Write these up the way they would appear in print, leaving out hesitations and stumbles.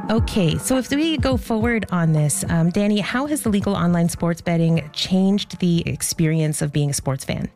Okay, so if we go forward on this, Danny, how has the legal online sports betting changed the experience of being a sports fan?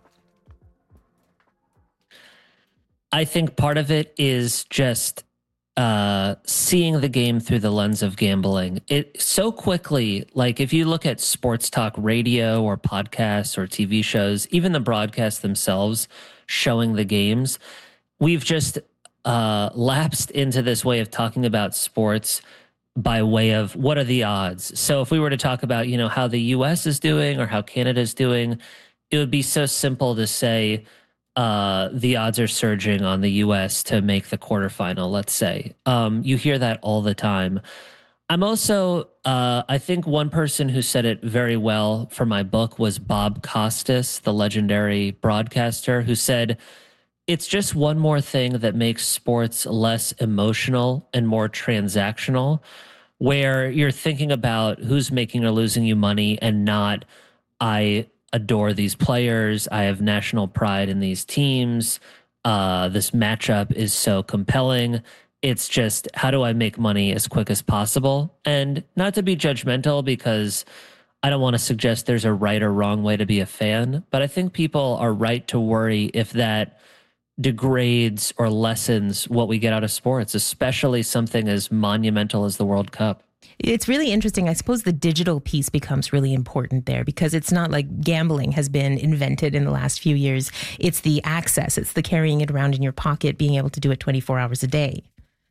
I think part of it is just seeing the game through the lens of gambling. It so quickly, like if you look at sports talk radio or podcasts or TV shows, even the broadcasts themselves showing the games, we've just lapsed into this way of talking about sports by way of what are the odds. So if we were to talk about, how the US is doing or how Canada is doing, it would be so simple to say the odds are surging on the US to make the quarterfinal, let's say. You hear that all the time. I'm also, I think one person who said it very well for my book was Bob Costas, the legendary broadcaster, who said, it's just one more thing that makes sports less emotional and more transactional, where you're thinking about who's making or losing you money and not, I adore these players, I have national pride in these teams, this matchup is so compelling. It's just, how do I make money as quick as possible? And not to be judgmental, because I don't want to suggest there's a right or wrong way to be a fan, but I think people are right to worry if that degrades or lessens what we get out of sports, especially something as monumental as the World Cup. It's really interesting. I suppose the digital piece becomes really important there, because it's not like gambling has been invented in the last few years. It's the access. It's the carrying it around in your pocket, being able to do it 24 hours a day.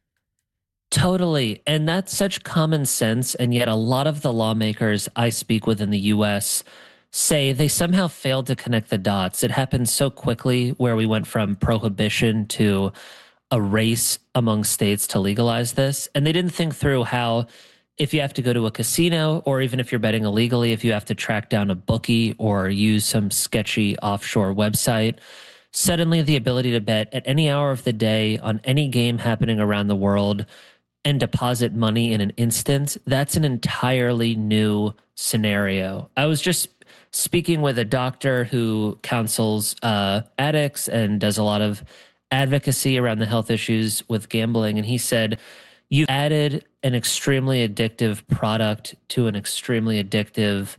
Totally. And that's such common sense. And yet a lot of the lawmakers I speak with in the US say they somehow failed to connect the dots. It happened so quickly, where we went from prohibition to a race among states to legalize this. And they didn't think through how, if you have to go to a casino, or even if you're betting illegally, if you have to track down a bookie or use some sketchy offshore website, suddenly the ability to bet at any hour of the day on any game happening around the world and deposit money in an instant, that's an entirely new scenario. I was just speaking with a doctor who counsels addicts and does a lot of advocacy around the health issues with gambling. And he said, you added an extremely addictive product to an extremely addictive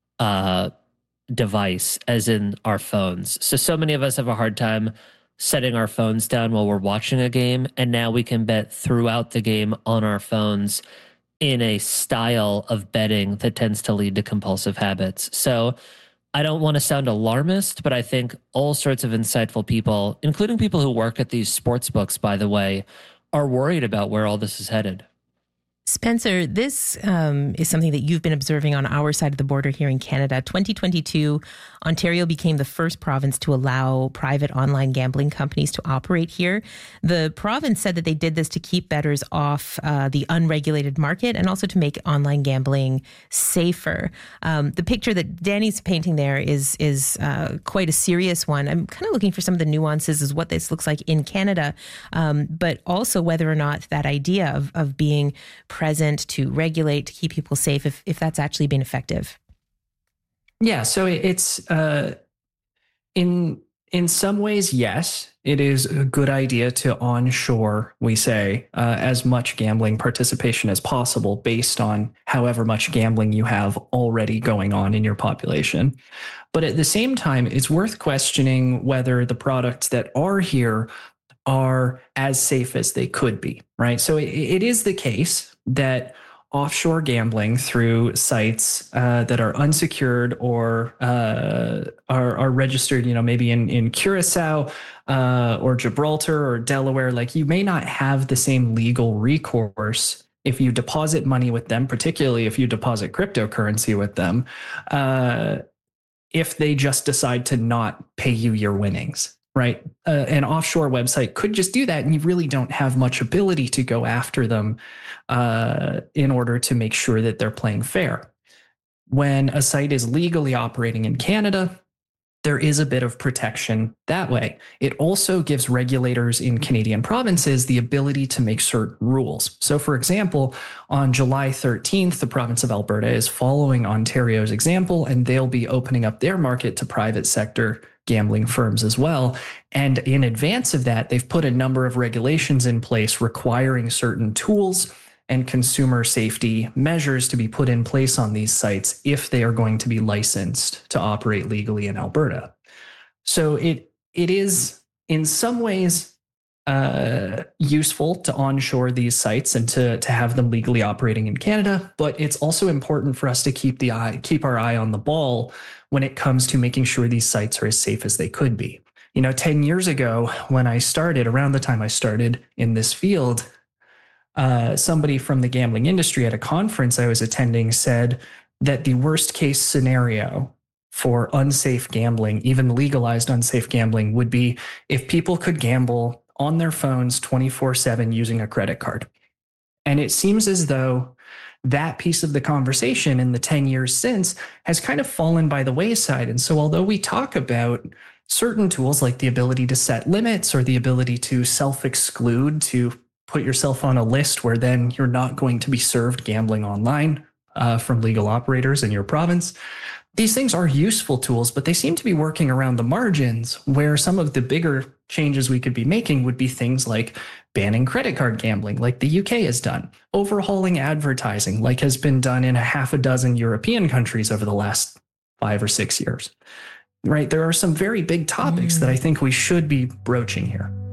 device, as in our phones. So many of us have a hard time setting our phones down while we're watching a game. And now we can bet throughout the game on our phones in a style of betting that tends to lead to compulsive habits. So I don't want to sound alarmist, but I think all sorts of insightful people, including people who work at these sports books, by the way, are worried about where all this is headed. Spencer, this is something that you've been observing on our side of the border here in Canada. 2022, Ontario became the first province to allow private online gambling companies to operate here. The province said that they did this to keep bettors off the unregulated market and also to make online gambling safer. The picture that Danny's painting there is quite a serious one. I'm kind of looking for some of the nuances as what this looks like in Canada, but also whether or not that idea of being present to regulate, to keep people safe, if that's actually been effective. Yeah, so it's in some ways, yes, it is a good idea to onshore, we say, as much gambling participation as possible based on however much gambling you have already going on in your population. But at the same time, it's worth questioning whether the products that are here are as safe as they could be, right? So it is the case that offshore gambling through sites that are unsecured or are registered, maybe in Curacao or Gibraltar or Delaware, like you may not have the same legal recourse if you deposit money with them, particularly if you deposit cryptocurrency with them, if they just decide to not pay you your winnings. Right. An offshore website could just do that, and you really don't have much ability to go after them in order to make sure that they're playing fair. When a site is legally operating in Canada, there is a bit of protection that way. It also gives regulators in Canadian provinces the ability to make certain rules. So, for example, on July 13th, the province of Alberta is following Ontario's example, and they'll be opening up their market to private sector gambling firms as well. And in advance of that, they've put a number of regulations in place requiring certain tools and consumer safety measures to be put in place on these sites if they are going to be licensed to operate legally in Alberta. So it is in some ways useful to onshore these sites and to have them legally operating in Canada, but it's also important for us to keep our eye on the ball when it comes to making sure these sites are as safe as they could be. 10 years ago, when I started, around the time I started in this field, somebody from the gambling industry at a conference I was attending said that the worst case scenario for unsafe gambling, even legalized unsafe gambling, would be if people could gamble on their phones 24/7 using a credit card. And it seems as though that piece of the conversation in the 10 years since has kind of fallen by the wayside. And so although we talk about certain tools like the ability to set limits or the ability to self-exclude, to put yourself on a list where then you're not going to be served gambling online from legal operators in your province, these things are useful tools, but they seem to be working around the margins, where some of the bigger changes we could be making would be things like banning credit card gambling, like the UK has done, overhauling advertising, like has been done in a half a dozen European countries over the last 5 or 6 years. Right? There are some very big topics that I think we should be broaching here.